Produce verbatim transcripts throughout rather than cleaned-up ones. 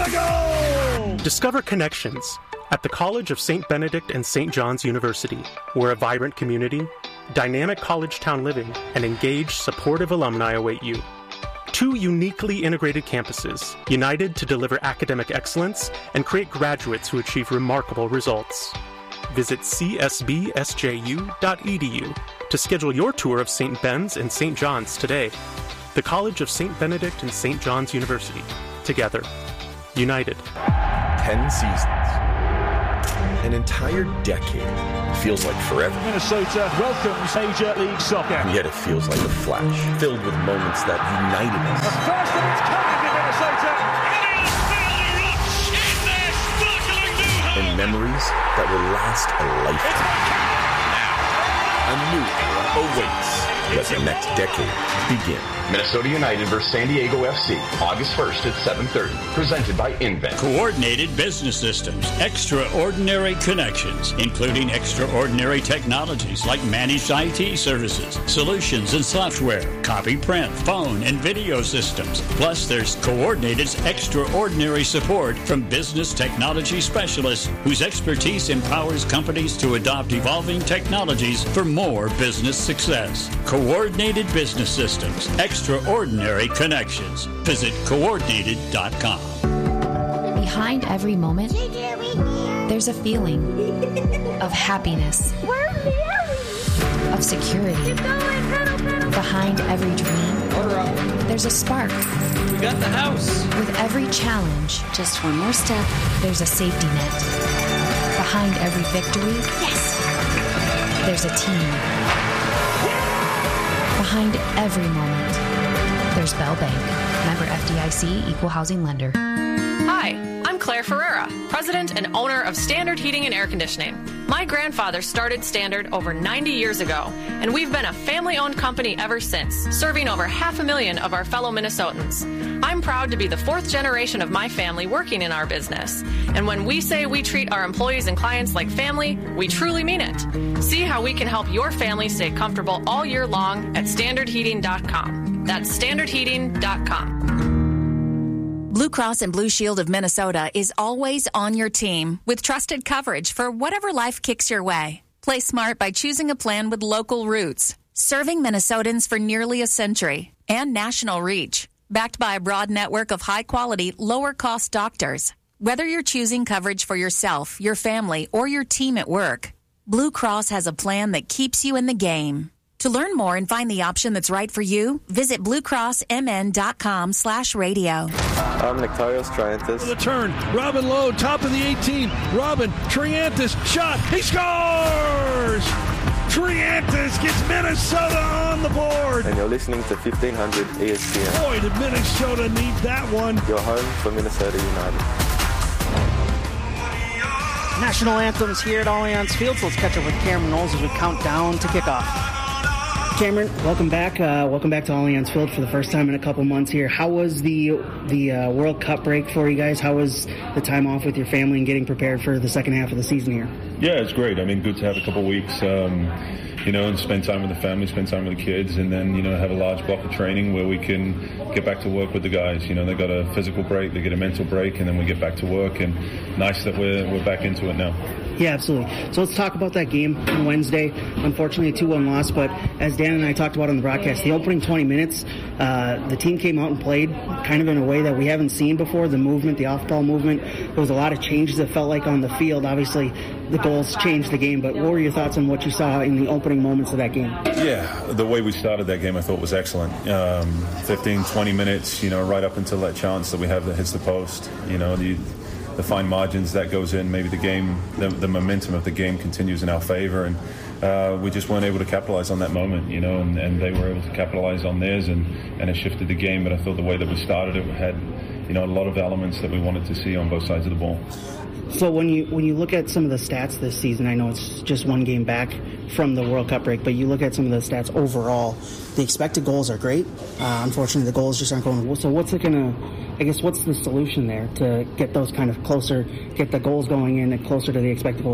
goal! Discover connections at the College of Saint Benedict and Saint John's University, where a vibrant community, dynamic college town living, and engaged, supportive alumni await you. Two uniquely integrated campuses, united to deliver academic excellence and create graduates who achieve remarkable results. Visit c s b s j u dot e d u to schedule your tour of Saint Ben's and Saint John's today. The College of Saint Benedict and Saint John's University. Together. United. Ten seasons. An entire decade. Feels like forever. Minnesota welcomes Major League Soccer. And yet it feels like a flash, filled with moments that united us. The first of its kind in Minnesota. And memories that will last a lifetime. Now, a new era awaits. Let the next decade begin. Minnesota United versus San Diego F C, August first at seven thirty. Presented by Invent. Coordinated business systems, extraordinary connections, including extraordinary technologies like managed I T services, solutions and software, copy, print, phone, and video systems. Plus, there's Coordinated's extraordinary support from business technology specialists whose expertise empowers companies to adopt evolving technologies for more business success. Coordinated business systems, extraordinary connections. Visit coordinated dot com. Behind every moment, there's a feeling of happiness, of security. Behind every dream, there's a spark. We got the house. With every challenge, just one more step, there's a safety net. Behind every victory, yes, there's a team. Behind every moment, there's Bell Bank. Member F D I C, Equal Housing Lender. Hi, I'm Claire Ferreira, president and owner of Standard Heating and Air Conditioning. My grandfather started Standard over ninety years ago, and we've been a family-owned company ever since, serving over half a million of our fellow Minnesotans. I'm proud to be the fourth generation of my family working in our business. And when we say we treat our employees and clients like family, we truly mean it. See how we can help your family stay comfortable all year long at standard heating dot com. That's standard heating dot com. Blue Cross and Blue Shield of Minnesota is always on your team with trusted coverage for whatever life kicks your way. Play smart by choosing a plan with local roots, serving Minnesotans for nearly a century, and national reach, backed by a broad network of high-quality, lower-cost doctors. Whether you're choosing coverage for yourself, your family, or your team at work, Blue Cross has a plan that keeps you in the game. To learn more and find the option that's right for you, visit bluecrossmn.com slash radio. I'm Nectarios Triantis. The turn. Robin Lowe, top of the eighteen. Robin, Triantis, shot. He scores! Triantis gets Minnesota on the board. And you're listening to fifteen hundred E S P N. Boy, did Minnesota need that one. Your home for Minnesota United. National anthems here at Allianz Field. So let's catch up with Cameron Knowles as we count down to kickoff. Cameron, welcome back. Uh, welcome back to Allianz Field for the first time in a couple months here. How was the the uh, World Cup break for you guys? How was the time off with your family and getting prepared for the second half of the season here? Yeah, it's great. I mean, good to have a couple weeks, um, you know, and spend time with the family, spend time with the kids, and then, you know, have a large block of training where we can get back to work with the guys. You know, they got a physical break, they get a mental break, and then we get back to work. And nice that we're we're back into it now. Yeah, absolutely. So let's talk about that game on Wednesday. Unfortunately, a two one loss, but as Dan and I talked about on the broadcast, the opening twenty minutes, uh, the team came out and played kind of in a way that we haven't seen before. The movement, the off-ball movement, there was a lot of changes that felt like on the field. Obviously, the goals changed the game, but what were your thoughts on what you saw in the opening moments of that game? Yeah, the way we started that game I thought was excellent. Um, fifteen, twenty minutes, you know, right up until that chance that we have that hits the post. You know, the the fine margins that goes in, maybe the game, the, the momentum of the game continues in our favor, and uh, we just weren't able to capitalize on that moment, you know, and, and they were able to capitalize on theirs, and, and it shifted the game. But I thought the way that we started it had, you know, a lot of elements that we wanted to see on both sides of the ball. So when you when you look at some of the stats this season, I know it's just one game back from the World Cup break, but you look at some of the stats overall, the expected goals are great. Uh, unfortunately, the goals just aren't going. So what's it going to, I guess, what's the solution there to get those kind of closer, get the goals going in and closer to the expected goals? Because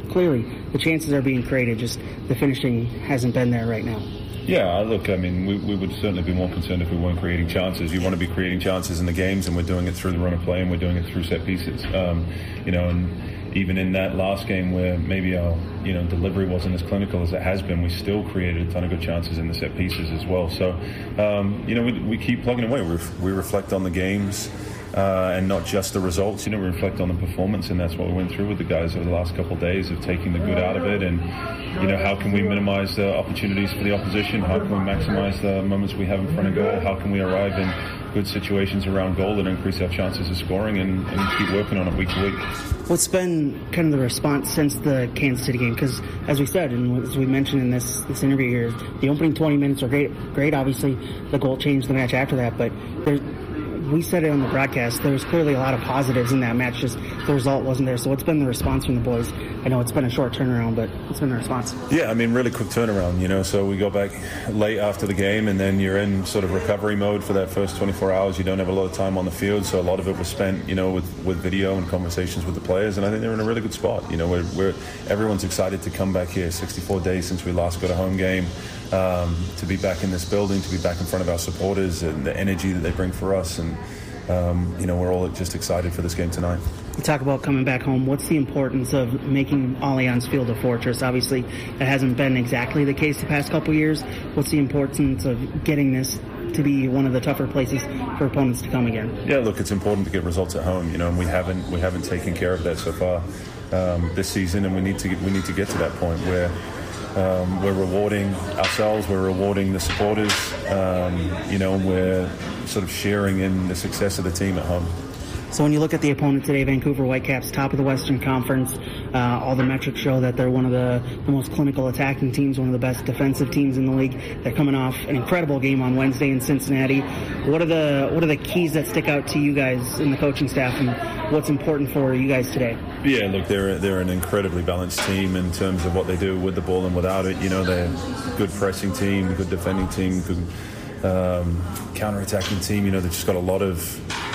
clearly the chances are being created, just the finishing hasn't been there right now. Yeah, look, I mean, we, we would certainly be more concerned if we weren't creating chances. You want to be creating chances in the games, and we're doing it through the run of play, and we're doing it through set pieces. Um, you know, and even in that last game where maybe our, you know, delivery wasn't as clinical as it has been, we still created a ton of good chances in the set pieces as well. So, um, you know, we, we keep plugging away. We, we reflect on the games. Uh, and not just the results, you know, we reflect on the performance, and that's what we went through with the guys over the last couple of days of taking the good out of it, and, you know, how can we minimize the opportunities for the opposition, how can we maximize the moments we have in front of goal, how can we arrive in good situations around goal and increase our chances of scoring, and, and keep working on it week to week. What's been kind of the response since the Kansas City game? Because as we said, and as we mentioned in this, this interview here, the opening twenty minutes are great, great. Obviously, the goal changed the match after that, but there's we said it on the broadcast, there was clearly a lot of positives in that match, just the result wasn't there. So what's been the response from the boys? I know it's been a short turnaround, but what's been the response? Yeah, I mean, really quick turnaround, you know, so we go back late after the game, and then you're in sort of recovery mode for that first twenty-four hours. You don't have a lot of time on the field, so a lot of it was spent, you know, with, with video and conversations with the players, and I think they're in a really good spot. You know, we're, we're everyone's excited to come back here. sixty-four days since we last got a home game. Um, to be back in this building, to be back in front of our supporters, and the energy that they bring for us, and um, you know, we're all just excited for this game tonight. You talk about coming back home. What's the importance of making Allianz Field a fortress? Obviously, that hasn't been exactly the case the past couple of years. What's the importance of getting this to be one of the tougher places for opponents to come again? Yeah, look, it's important to get results at home, you know, and we haven't we haven't taken care of that so far um, this season, and we need to get, we need to get to that point where Um, we're rewarding ourselves, we're rewarding the supporters, um, you know, and we're sort of sharing in the success of the team at home. So when you look at the opponent today, Vancouver Whitecaps, top of the Western Conference, uh, all the metrics show that they're one of the, the most clinical attacking teams, one of the best defensive teams in the league. They're coming off an incredible game on Wednesday in Cincinnati. What are the what are the keys that stick out to you guys in the coaching staff, and what's important for you guys today? Yeah, look, they're they're an incredibly balanced team in terms of what they do with the ball and without it. You know, they're a good pressing team, good defending team, good um, counter-attacking team. You know, they've just got a lot of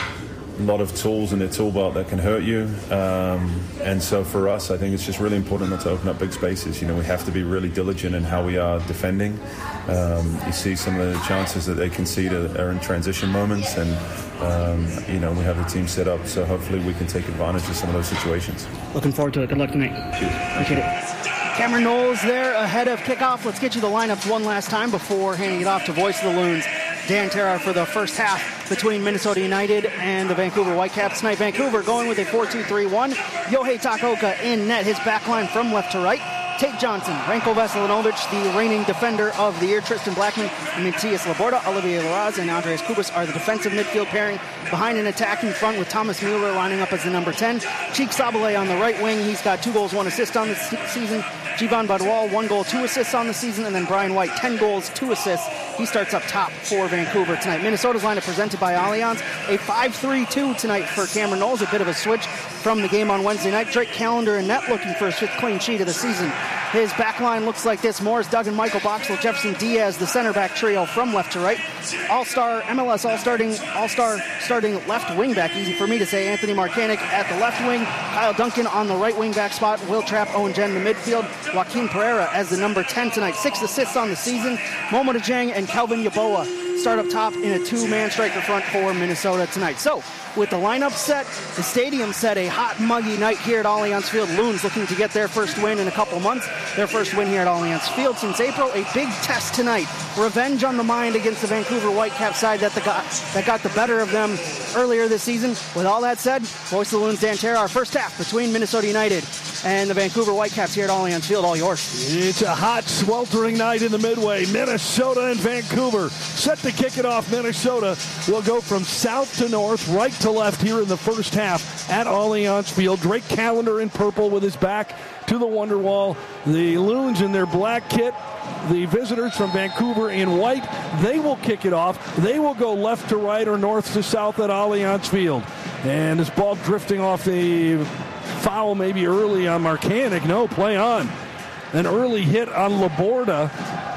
a lot of tools in their tool belt that can hurt you. Um, and so for us, I think it's just really important not to open up big spaces. You know, we have to be really diligent in how we are defending. Um, you see some of the chances that they concede are in transition moments, and um, you know, we have the team set up, so hopefully we can take advantage of some of those situations. Looking forward to it. Good luck tonight. Cheers. Appreciate it. Cameron Knowles there ahead of kickoff. Let's get you the lineups one last time before handing it off to Voice of the Loons, Dan Terra, for the first half between Minnesota United and the Vancouver Whitecaps tonight. Vancouver going with a four two three one. Yohei Takaoka in net, his back line from left to right. Tate Johnson, Ranko Veselinovic, the reigning defender of the year, Tristan Blackman, Matthias Laborda, Olivier Larraz, and Andreas Kubas are the defensive midfield pairing behind an attacking front with Thomas Mueller lining up as the number ten. Cheik Sabale on the right wing. He's got two goals, one assist on the season. Jivan Badwal, one goal, two assists on the season. And then Brian White, ten goals, two assists. He starts up top for Vancouver tonight. Minnesota's lineup presented by Allianz. A five three two tonight for Cameron Knowles, a bit of a switch from the game on Wednesday night. Drake Callender in net looking for his fifth clean sheet of the season. His back line looks like this: Morris Duggan, Michael Boxall, Jefferson Diaz, the center back trio from left to right. All-star, M L S all-starting, all-star starting left wing back, easy for me to say, Anthony Markanek at the left wing, Kyle Duncan on the right wing back spot, Will Trapp, Owen Jen in the midfield, Joaquin Pereira as the number ten tonight. Six assists on the season. Momo Dejang and Kelvin Yaboa start up top in a two-man striker front for Minnesota tonight. So, with the lineup set, the stadium set, a hot, muggy night here at Allianz Field. Loons looking to get their first win in a couple months. Their first win here at Allianz Field since April. A big test tonight. Revenge on the mind against the Vancouver Whitecaps side that, the got, that got the better of them earlier this season. With all that said, Voice of the Loons, Dan Terra, our first half between Minnesota United and the Vancouver Whitecaps here at Allianz Field. All yours. It's a hot, sweltering night in the Midway. Minnesota and Vancouver set to kick it off. Minnesota will go from south to north, right to left here in the first half at Allianz Field. Drake Callender in purple with his back to the Wonderwall. The Loons in their black kit. The visitors from Vancouver in white. They will kick it off. They will go left to right or north to south at Allianz Field. And this ball drifting off the foul maybe early on Markanek. No, play on. An early hit on Laborda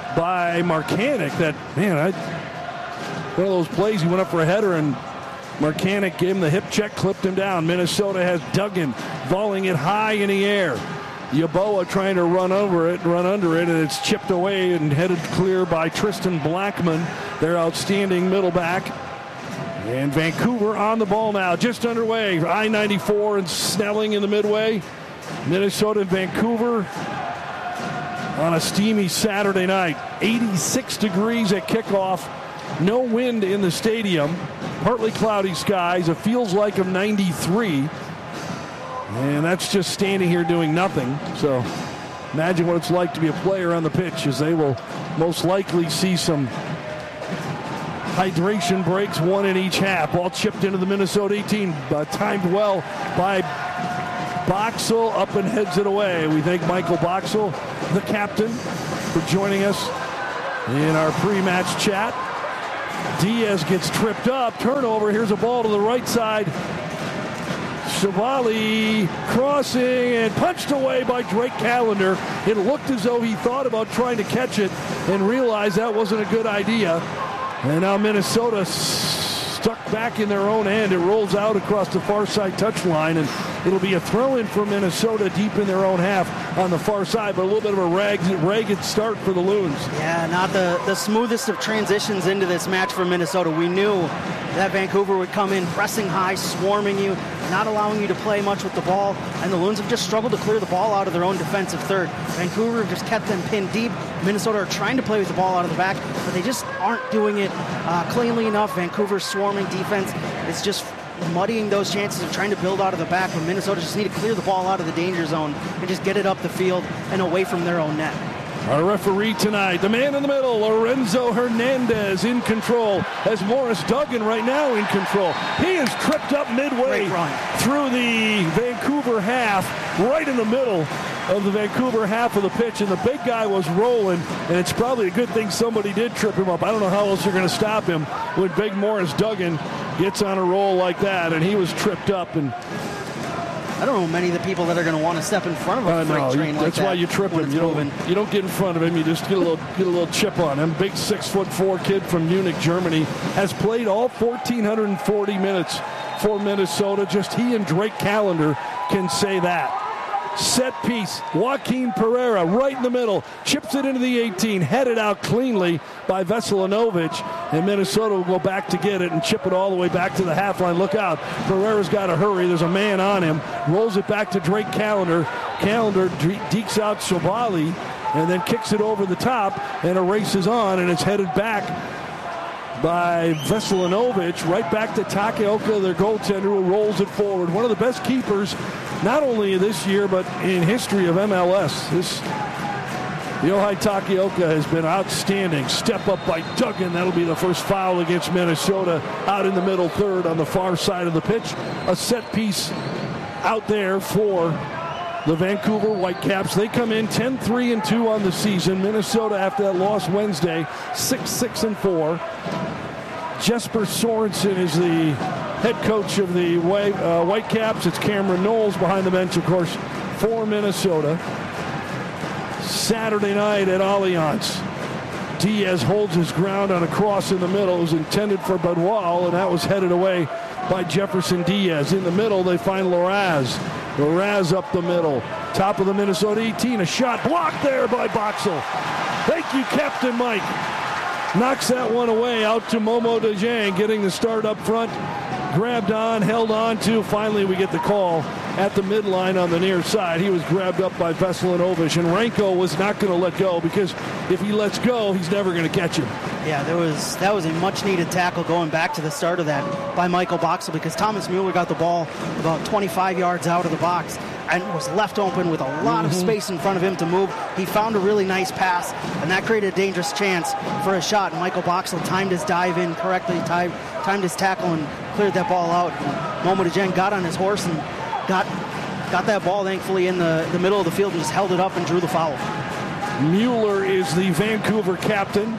by Markanek. That, man, I, one of those plays, he went up for a header and Markanek gave him the hip check, clipped him down. Minnesota has Duggan volleying it high in the air. Yeboah trying to run over it, run under it, and it's chipped away and headed clear by Tristan Blackman, their outstanding middle back. And Vancouver on the ball now, just underway. I ninety-four and Snelling in the midway. Minnesota and Vancouver on a steamy Saturday night. eighty-six degrees at kickoff. No wind in the stadium. Partly cloudy skies. It feels like of ninety-three. And that's just standing here doing nothing. So imagine what it's like to be a player on the pitch, as they will most likely see some hydration breaks, one in each half. Ball chipped into the Minnesota eighteen, uh, timed well by Boxall, up and heads it away. We thank Michael Boxall, the captain, for joining us in our pre-match chat. Diaz gets tripped up, turnover. Here's a ball to the right side. Shavali crossing and punched away by Drake Callender. It looked as though he thought about trying to catch it and realized that wasn't a good idea. And now Minnesota stuck back in their own end. It rolls out across the far side touchline, and it'll be a throw-in for Minnesota deep in their own half on the far side, but a little bit of a ragged, ragged start for the Loons. Yeah, not the, the smoothest of transitions into this match for Minnesota. We knew that Vancouver would come in pressing high, swarming you, not allowing you to play much with the ball, and the Loons have just struggled to clear the ball out of their own defensive third. Vancouver just kept them pinned deep. Minnesota are trying to play with the ball out of the back, but they just aren't doing it uh, cleanly enough. Vancouver's swarming defense is just muddying those chances of trying to build out of the back, but Minnesota just need to clear the ball out of the danger zone and just get it up the field and away from their own net. Our referee tonight, the man in the middle, Lorenzo Hernandez, in control, as Morris Duggan right now in control. He is tripped up midway through the Vancouver half, right in the middle of the Vancouver half of the pitch, and the big guy was rolling, and it's probably a good thing somebody did trip him up. I don't know how else you're going to stop him when big Morris Duggan gets on a roll like that, and he was tripped up. And I don't know many of the people that are going to want to step in front of a uh, freight no, train like that's that. Why you trip him. You don't, you don't get in front of him. You just get a little get a little chip on him. Big six foot four kid from Munich, Germany, has played all one thousand four hundred forty minutes for Minnesota. Just he and Drake Callender can say that. Set piece, Joaquin Pereira right in the middle, chips it into the eighteen, headed out cleanly by Veselinovic, and Minnesota will go back to get it and chip it all the way back to the half line. Look out, Pereira's got to hurry, there's a man on him, rolls it back to Drake Callender. Callender dekes out Shavali and then kicks it over the top and erases on, and it's headed back by Veselinovic right back to Takaoka, their goaltender, who rolls it forward. One of the best keepers, not only this year, but in history of M L S. This Yohei Takaoka has been outstanding. Step up by Duggan. That'll be the first foul against Minnesota out in the middle third on the far side of the pitch. A set piece out there for the Vancouver Whitecaps. They come in ten three and two on the season. Minnesota, after that loss Wednesday, six six and four. Jesper Sorensen is the head coach of the White, uh, Whitecaps. It's Cameron Knowles behind the bench, of course, for Minnesota. Saturday night at Allianz, Diaz holds his ground on a cross in the middle. It was intended for Badwal, and that was headed away by Jefferson Diaz. In the middle, they find Loraz. Loraz up the middle. Top of the Minnesota eighteen. A shot blocked there by Boxall. Thank you, Captain Mike. Knocks that one away out to Momo DeJong, getting the start up front. Grabbed on, held on to. Finally, we get the call at the midline on the near side. He was grabbed up by Veselinovic, and Ranko was not going to let go, because if he lets go, he's never going to catch him. Yeah, there was that was a much-needed tackle going back to the start of that by Michael Boxall, because Thomas Mueller got the ball about twenty-five yards out of the box and was left open with a lot of space in front of him to move. He found a really nice pass, and that created a dangerous chance for a shot. And Michael Boxall timed his dive in correctly, timed, timed his tackle, and cleared that ball out. And Momo DeJong got on his horse and got got that ball, thankfully, in the, the middle of the field and just held it up and drew the foul. Mueller is the Vancouver captain,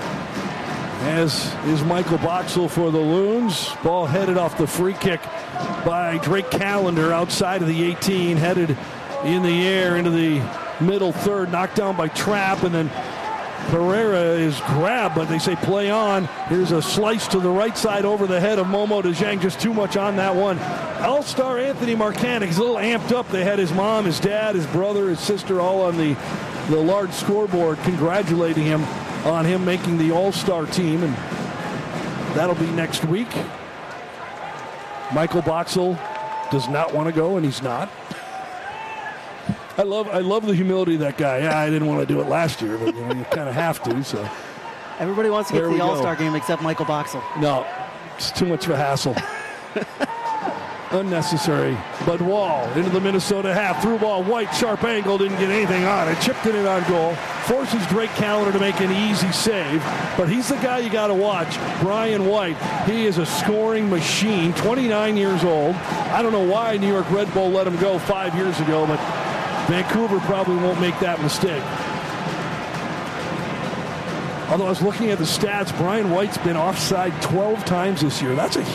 as is Michael Boxall for the Loons. Ball headed off the free kick by Drake Callender outside of the eighteen, headed in the air into the middle third, knocked down by Trapp, and then Pereira is grabbed, but they say play on. Here's a slice to the right side over the head of Momo DeJong. Just too much on that one. All-Star Anthony Marcanic is a little amped up. They had his mom, his dad, his brother, his sister all on the, the large scoreboard congratulating him on him making the All-Star team, and that'll be next week. Michael Boxall does not want to go, and he's not. I love I love the humility of that guy. Yeah, I didn't want to do it last year, but you know, you kind of have to. So everybody wants to get there to the we All-Star go. game except Michael Boxall. No, it's too much of a hassle. Unnecessary. But Wall into the Minnesota half. Through ball. White, sharp angle. Didn't get anything on it. Chipped it in on goal. Forces Drake Callender to make an easy save. But he's the guy you got to watch. Brian White. He is a scoring machine. twenty-nine years old. I don't know why New York Red Bull let him go five years ago, but Vancouver probably won't make that mistake. Although I was looking at the stats, Brian White's been offside twelve times this year. That's a